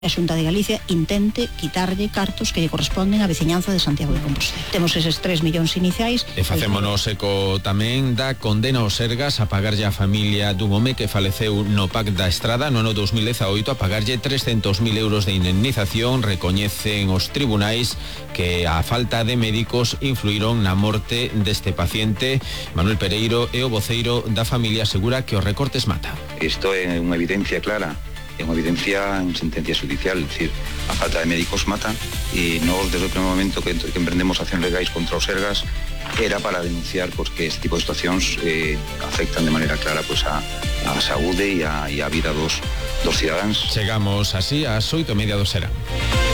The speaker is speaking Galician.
a Xunta de Galicia intente quitarlle cartos que lle corresponden á veciñanza de Santiago de Compostela. Temos eses 3 millóns iniciais. E facémonos eco tamén da condena aos Sergas a pagarlle a familia dun home que faleceu no PAC da Estrada no ano 2018 a pagarlle 300.000 euros de indemnización. Recoñecen os tribunais que a falta de médicos influíron na morte deste paciente. Manuel Pereiro e o voceiro da familia asegura que os recortes matan. Isto é unha evidencia clara. É unha evidencia en sentencia judicial, é dicir, a falta de médicos mata, e nós desde o primeiro momento que emprendemos accións legais contra os Sergas era para denunciar que este tipo de situacións afectan de maneira clara a saúde e a vida dos cidadáns. Chegamos así ás 8:30 do serán.